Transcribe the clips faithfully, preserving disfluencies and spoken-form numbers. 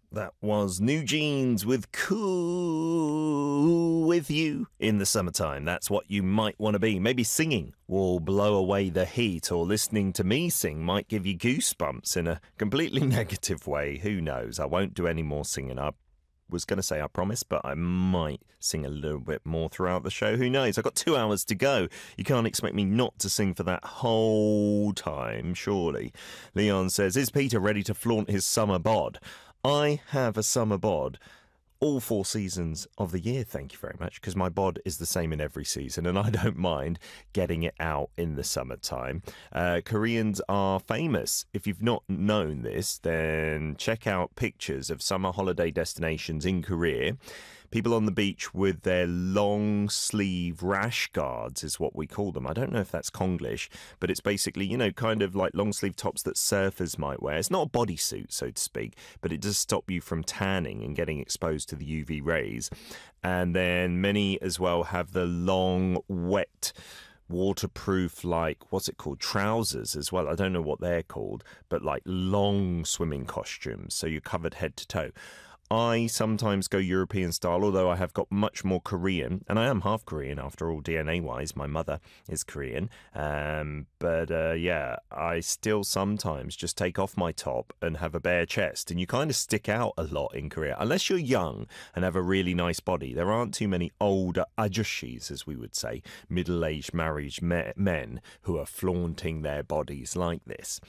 That was New Jeans with Cool With You in the summertime. That's what you might want to be. Maybe singing will blow away the heat, or listening to me sing might give you goosebumps in a completely negative way. Who knows? I won't do any more singing. I was going to say I promise, but I might sing a little bit more throughout the show. Who knows? I've got two hours to go. You can't expect me not to sing for that whole time, surely. Leon says, is Peter ready to flaunt his summer bod? I have a summer bod all four seasons of the year, thank you very much, because my bod is the same in every season, and I don't mind getting it out in the summertime. Uh, Koreans are famous. If you've not known this, then check out pictures of summer holiday destinations in Korea. People on the beach with their long sleeve rash guards is what we call them. I don't know if that's Konglish, but it's basically, you know, kind of like long sleeve tops that surfers might wear. It's not a bodysuit, so to speak, but it does stop you from tanning and getting exposed to the U V rays. And then many as well have the long, wet, waterproof, like, what's it called, trousers as well. I don't know what they're called, but like long swimming costumes, so you're covered head to toe. I sometimes go European style, although I have got much more Korean, and I am half Korean after all, D N A-wise. My mother is Korean, um, but uh, yeah, I still sometimes just take off my top and have a bare chest, and you kind of stick out a lot in Korea. Unless you're young and have a really nice body, there aren't too many older ajushis, as we would say, middle-aged married me- men who are flaunting their bodies like this.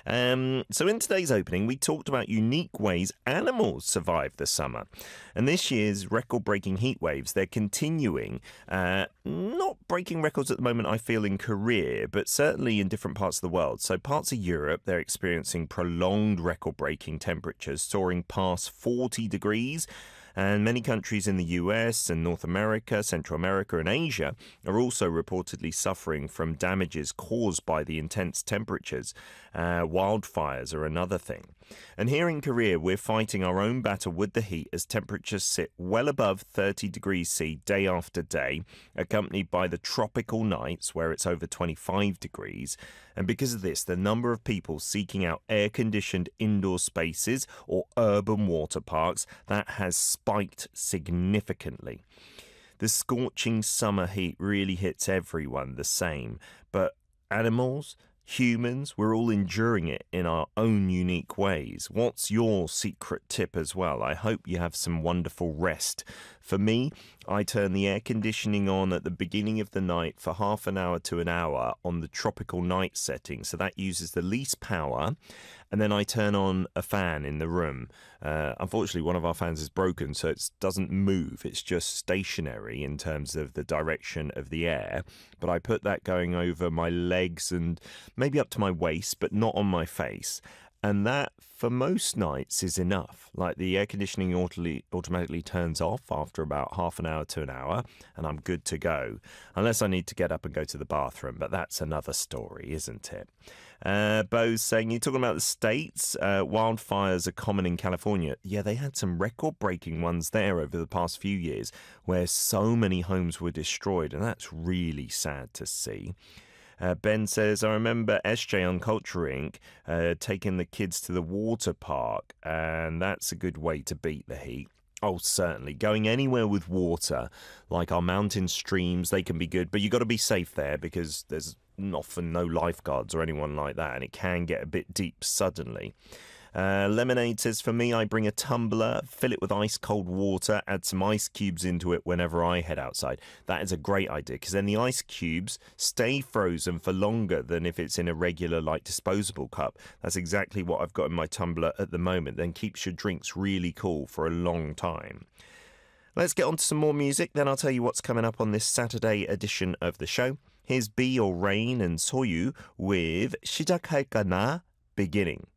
Um, so in today's opening, we talked about unique ways animals survive the summer, and this year's record-breaking heat waves, they're continuing, uh, not breaking records at the moment, I feel, in Korea, but certainly in different parts of the world. So parts of Europe, they're experiencing prolonged record-breaking temperatures soaring past forty degrees. And many countries in the U S and North America, Central America and Asia are also reportedly suffering from damages caused by the intense temperatures. Uh, wildfires are another thing. And here in Korea, we're fighting our own battle with the heat as temperatures sit well above thirty degrees C day after day, accompanied by the tropical nights where it's over twenty-five degrees. And because of this, the number of people seeking out air-conditioned indoor spaces or urban water parks, that has spiked significantly. The scorching summer heat really hits everyone the same, but animals, humans, we're all enduring it in our own unique ways. What's your secret tip as well? I hope you have some wonderful rest. For me, I turn the air conditioning on at the beginning of the night for half an hour to an hour on the tropical night setting, so that uses the least power, and then I turn on a fan in the room. Uh, unfortunately, one of our fans is broken, so it doesn't move. It's just stationary in terms of the direction of the air, but I put that going over my legs and maybe up to my waist, but not on my face. And that, for most nights, is enough. Like, the air conditioning automatically, automatically turns off after about half an hour to an hour, and I'm good to go. Unless I need to get up and go to the bathroom, but that's another story, isn't it? Uh, Bo's saying, you're talking about the States. Uh, wildfires are common in California. Yeah, they had some record-breaking ones there over the past few years, where so many homes were destroyed, and that's really sad to see. Uh, Ben says, I remember S J on Culture Incorporated uh, taking the kids to the water park, and that's a good way to beat the heat. Oh, certainly. Going anywhere with water, like our mountain streams, they can be good, but you've got to be safe there because there's often no lifeguards or anyone like that, and it can get a bit deep suddenly. Uh, Lemonade says, for me, I bring a tumbler, fill it with ice cold water, add some ice cubes into it whenever I head outside. That is a great idea because then the ice cubes stay frozen for longer than if it's in a regular, like, disposable cup. That's exactly what I've got in my tumbler at the moment. Then keeps your drinks really cool for a long time. Let's get on to some more music, then I'll tell you what's coming up on this Saturday edition of the show. Here's Be Your Rain and Soyu with 시작할까나, Beginning.